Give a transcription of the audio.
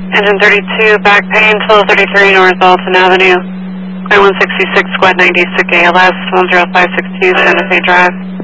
Engine 32, back pain, 1233 North Alton Avenue. Clear 166, squad 96 ALS, 10562 Santa Fe Drive.